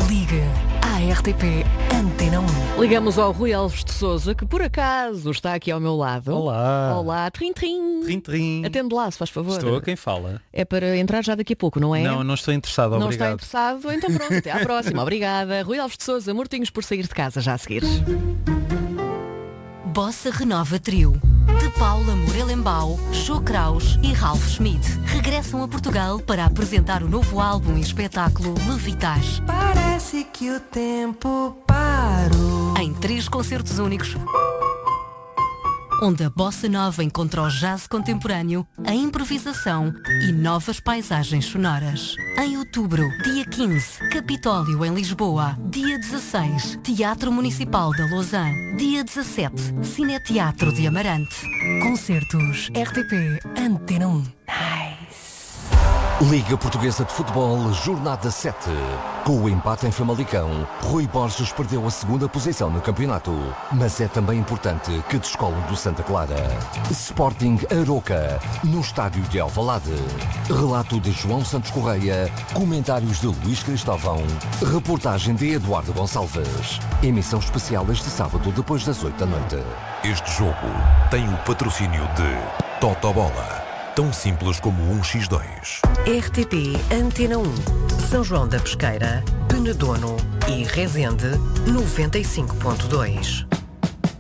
Ligue à RTP Antena 1. Ligamos ao Rui Alves de Sousa, que por acaso está aqui ao meu lado. Olá. Olá, trim trim. Trim, trim. Atende lá, se faz favor. Estou, quem fala? É para entrar já daqui a pouco, não é? Não estou interessado, Não obrigado. está interessado? Então pronto, até à próxima. Obrigada. Rui Alves de Sousa, mortinhos por sair de casa já a seguir. Bossa Renova Trio. De Paula Morelembau, Jô Kraus e Ralph Schmidt regressam a Portugal para apresentar o novo álbum e espetáculo Levitar. Parece que o tempo parou. Em 3 concertos únicos, onde a bossa nova encontra o jazz contemporâneo, a improvisação e novas paisagens sonoras. Em outubro, dia 15, Capitólio em Lisboa. Dia 16, Teatro Municipal da Lausanne. Dia 17, Cineteatro de Amarante. Concertos RTP Antena 1. Liga Portuguesa de Futebol, Jornada 7. Com o empate em Famalicão, Rui Borges perdeu a 2ª posição no campeonato. Mas é também importante que descolam do Santa Clara. Sporting Aroca, no estádio de Alvalade. Relato de João Santos Correia, comentários de Luís Cristóvão, reportagem de Eduardo Gonçalves. Emissão especial este sábado depois das 8 da noite. Este jogo tem o patrocínio de Totobola. Tão simples como 1x2. RTP Antena 1, São João da Pesqueira, Penedono e Resende 95.2.